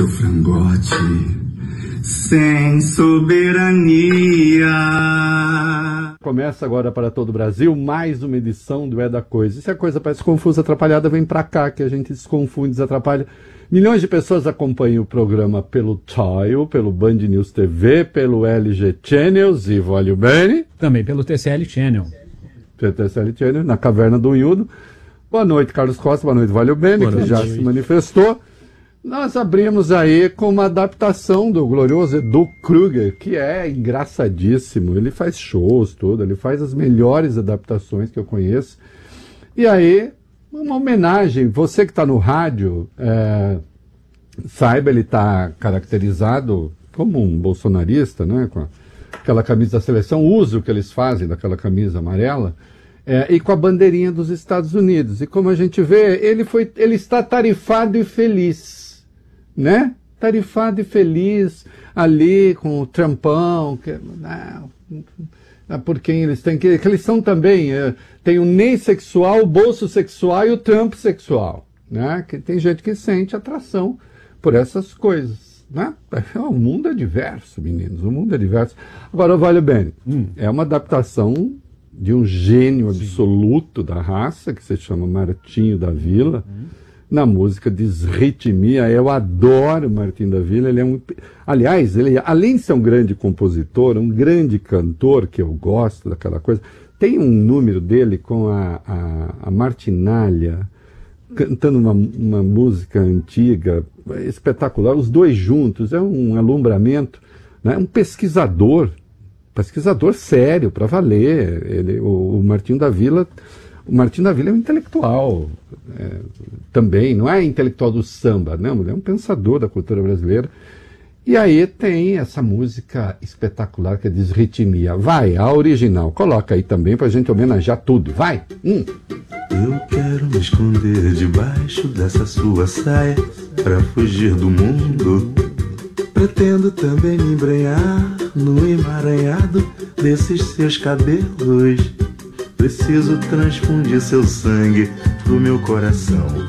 Frangote, sem soberania. Começa agora para todo o Brasil mais uma edição do É da Coisa. E se a coisa parece confusa, atrapalhada, vem pra cá que a gente desconfunde, desatrapalha. Milhões de pessoas acompanham o programa pelo Tile, pelo Band News TV, pelo LG Channels e Vale Bene. Também pelo TCL Channel. TCL Channel, na Caverna do Unhudo. Boa noite, Carlos Costa. Boa noite, Vale Bene, que já se manifestou. Nós abrimos aí com uma adaptação do glorioso Edu Kruger, que é engraçadíssimo. Ele faz shows, tudo, ele faz as melhores adaptações que eu conheço. E aí, uma homenagem. Você que está no rádio, saiba, ele está caracterizado como um bolsonarista, né? Com aquela camisa da seleção, o uso que eles fazem daquela camisa amarela. E com a bandeirinha dos Estados Unidos. E como a gente vê, ele está tarifado e feliz. Né? Tarifado e feliz ali com o Trumpão, por quem eles têm que eles são também, tem o NEI sexual, o bolso sexual e o Trump sexual, né? Que tem gente que sente atração por essas coisas, né? O mundo é diverso, meninos, o mundo é diverso. Agora, Vale Bene, é uma adaptação de um gênio absoluto da raça, que se chama Martinho da Vila, na música Desritmia. Eu adoro Martinho da Vila. Aliás, ele, além de ser um grande compositor, um grande cantor, que eu gosto daquela coisa, tem um número dele com a Martinalha, cantando uma música antiga, espetacular, os dois juntos, é um alumbramento, né? Um pesquisador sério, para valer. O Martinho da Vila... O Martinho da Vila é um intelectual também, não é intelectual do samba, não, ele é um pensador da cultura brasileira. E aí tem essa música espetacular que é Desritmia. Vai, a original, coloca aí também pra gente homenagear tudo, vai! Eu quero me esconder debaixo dessa sua saia pra fugir do mundo. Pretendo também me embrenhar no emaranhado desses seus cabelos. Preciso transfundir seu sangue pro meu coração.